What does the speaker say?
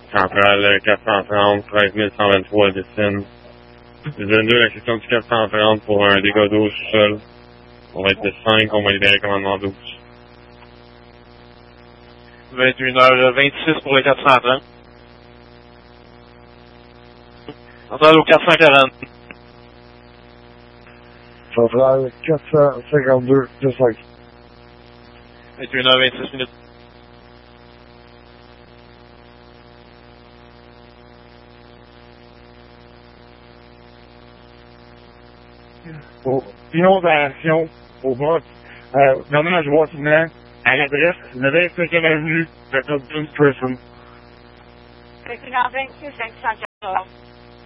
Centrale 430, 13 123 Dessine. Je donne 2 la question du 430 pour un dégât d'eau sous-sol. On va être de 5, on va libérer commandement 12. 21h26 pour le 430. Centrale au 440. Centrale 452 de 5. 21h26 minutes. Inondation au bas. Dommage Washington à l'adresse 95e avenue de Cobden Prison. 21h26, 514.